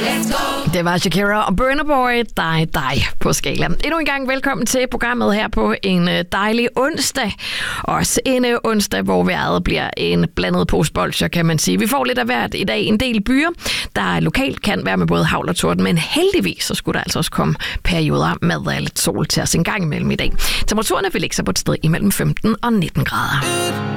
Det var Shakira og Burna Boy, dig på Skala. Endnu en gang velkommen til programmet her på en dejlig onsdag. Også en onsdag, hvor vejret bliver en blandet postbolsjer, kan man sige. Vi får lidt af hvert i dag. En del byer, der lokalt kan være med både hagl og torden, men heldigvis så skulle der altså også komme perioder med lidt sol til os en gang imellem i dag. Temperaturerne vil ligge sig på et sted imellem 15 og 19 grader.